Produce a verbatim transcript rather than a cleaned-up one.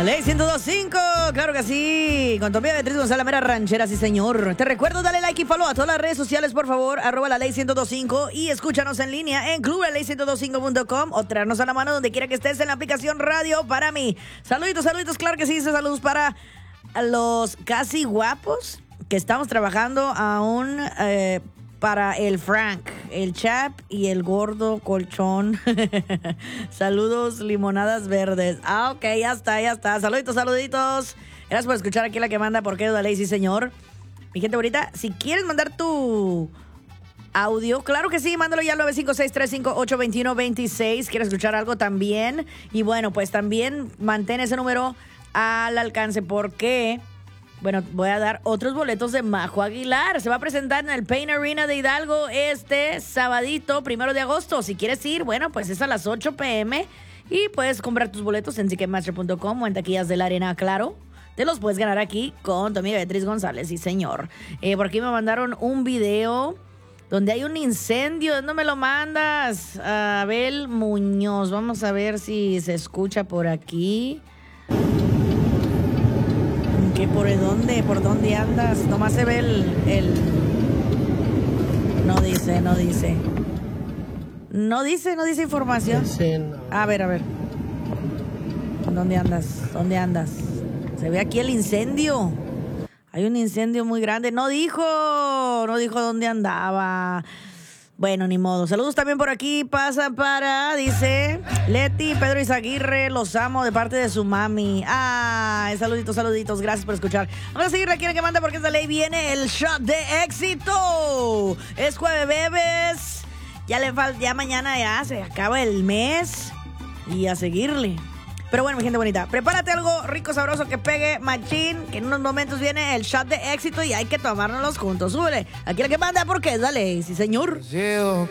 La ley ciento dos punto cinco, claro que sí. Con tu amiga Beatriz González, la mera ranchera, sí señor. Te recuerdo, dale like y follow a todas las redes sociales, por favor. Arroba la ley ciento dos punto cinco y escúchanos en línea en club la ley ciento dos punto cinco punto com o traernos a la mano donde quiera que estés en la aplicación Radio para mí. Saluditos, saluditos, claro que sí. Saludos para los casi guapos que estamos trabajando aún eh, para el Frank, el Chap y el gordo colchón. Saludos, limonadas verdes. Ah, ok, ya está, ya está. Saluditos, saluditos. Gracias por escuchar aquí la que manda por qué de la ley, sí señor. Mi gente bonita, si quieres mandar tu audio, claro que sí, mándalo ya al nueve cinco seis, tres cinco ocho, dos uno dos seis. ¿Quieres escuchar algo también? Y bueno, pues también mantén ese número al alcance porque... Bueno, voy a dar otros boletos de Majo Aguilar. Se va a presentar en el Pain Arena de Hidalgo este sabadito, primero de agosto. Si quieres ir, bueno, pues es a las ocho p.m. Y puedes comprar tus boletos en ticketmaster punto com o en taquillas de la arena, claro. Te los puedes ganar aquí con tu amiga Beatriz González, sí señor. Eh, por aquí me mandaron un video donde hay un incendio. ¿Dónde me lo mandas? Abel Muñoz. Vamos a ver si se escucha por aquí. ¿Qué, por dónde? ¿Por dónde andas? Nomás se ve el, el... No dice, no dice. No dice, no dice información. Sí, no. A ver, a ver. ¿Dónde andas? ¿Dónde andas? Se ve aquí el incendio. Hay un incendio muy grande. No dijo, no dijo dónde andaba. Bueno, ni modo. Saludos también por aquí. Pasa para, dice Leti, Pedro Izaguirre, los amo de parte de su mami. Ah, saluditos, saluditos. Gracias por escuchar. Vamos a seguirle aquí en el que manda porque esta ley viene el shot de éxito. Es jueves, bebés. Ya le falta, ya mañana ya se acaba el mes. Y a seguirle. Pero bueno, mi gente bonita, prepárate algo rico, sabroso, que pegue machín, que en unos momentos viene el shot de éxito y hay que tomárnoslos juntos. Súbele, aquí el que manda, porque dale, sí señor. Llego